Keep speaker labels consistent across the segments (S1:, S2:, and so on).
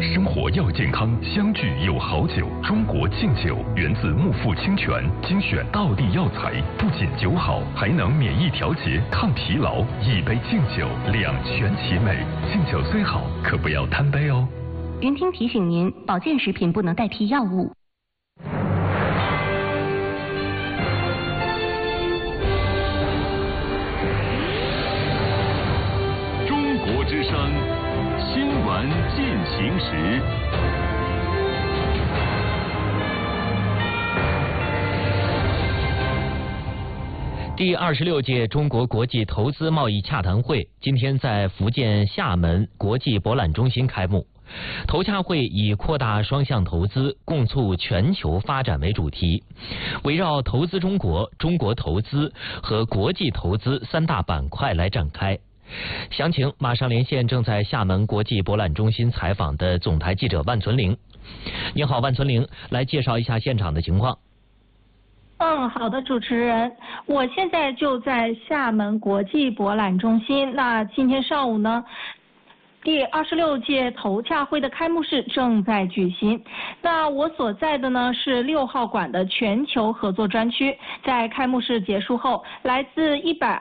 S1: 生活要健康，相聚有好酒。中国劲酒源自木富清泉，精选道地药材，不仅酒好，还能免疫调节、抗疲劳。一杯劲酒，两全其美。劲酒虽好，可不要贪杯哦。
S2: 云听提醒您，保健食品不能代替药物。
S3: 中国之声新闻进行时。
S4: 第26届中国国际投资贸易洽谈会今天在福建厦门国际博览中心开幕。投洽会以扩大双向投资、共促全球发展为主题，围绕投资中国、中国投资和国际投资三大板块来展开。详情马上连线正在厦门国际博览中心采访的总台记者万存玲。你好，万存玲，来介绍一下现场的情况。
S5: 好的，主持人，我现在就在厦门国际博览中心。那今天上午呢，第26届投洽会的开幕式正在举行。那我所在的呢是6号馆的全球合作专区。在开幕式结束后，来自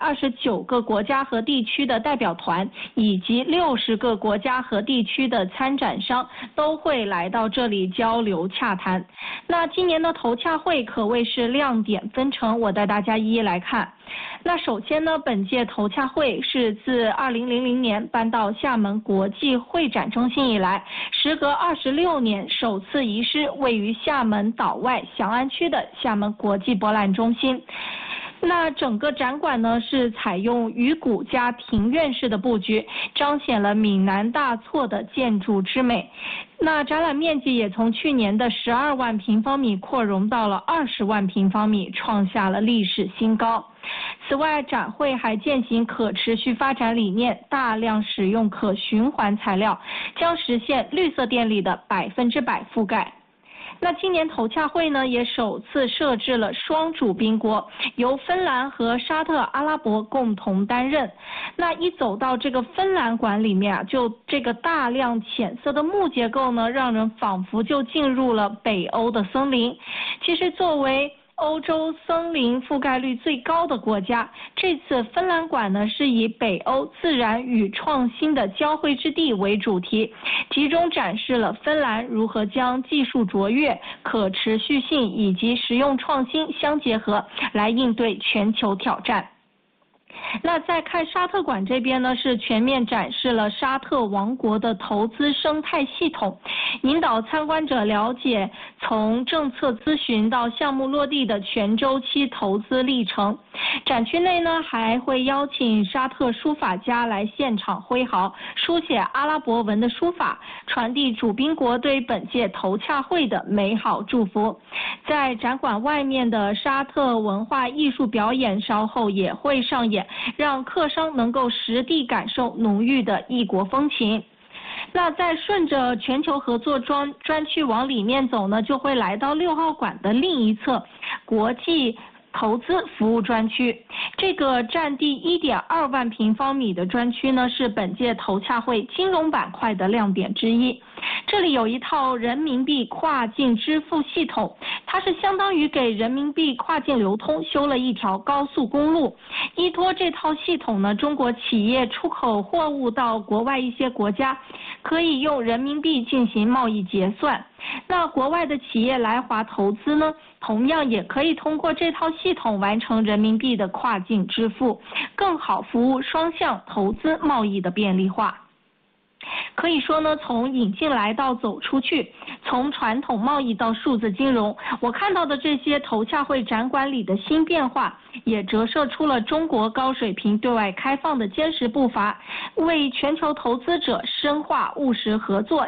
S5: 129个国家和地区的代表团以及60个国家和地区的参展商都会来到这里交流洽谈。那今年的投洽会可谓是亮点纷呈，我带大家一一来看。那首先呢，本届投洽会是自2000年搬到厦门国际会展中心以来，时隔26年首次移师位于厦门岛外翔安区的厦门国际博览中心。那整个展馆呢是采用鱼骨加庭院式的布局，彰显了闽南大错的建筑之美。那展览面积也从去年的12万平方米扩容到了20万平方米，创下了历史新高。此外，展会还践行可持续发展理念，大量使用可循环材料，将实现绿色电力的100%覆盖。那今年投洽会呢，也首次设置了双主宾国，由芬兰和沙特阿拉伯共同担任。那一走到这个芬兰馆里面啊，就这个大量浅色的木结构呢，让人仿佛就进入了北欧的森林。其实作为欧洲森林覆盖率最高的国家，这次芬兰馆呢是以北欧自然与创新的交汇之地为主题，集中展示了芬兰如何将技术卓越、可持续性以及实用创新相结合，来应对全球挑战。那再看沙特馆这边呢，是全面展示了沙特王国的投资生态系统，引导参观者了解从政策咨询到项目落地的全周期投资历程。展区内呢，还会邀请沙特书法家来现场挥毫，书写阿拉伯文的书法，传递主宾国对本届投洽会的美好祝福。在展馆外面的沙特文化艺术表演稍后也会上演，让客商能够实地感受浓郁的异国风情。那再顺着全球合作专区往里面走呢，就会来到6号馆的另一侧，国际投资服务专区。这个占地1.2万平方米的专区呢，是本届投洽会金融板块的亮点之一。这里有一套人民币跨境支付系统，它是相当于给人民币跨境流通修了一条高速公路。依托这套系统呢，中国企业出口货物到国外一些国家，可以用人民币进行贸易结算。那国外的企业来华投资呢，同样也可以通过这套系统完成人民币的跨境支付，更好服务双向投资贸易的便利化。可以说呢，从引进来到走出去，从传统贸易到数字金融，我看到的这些投洽会展馆里的新变化，也折射出了中国高水平对外开放的坚实步伐，为全球投资者深化务实合作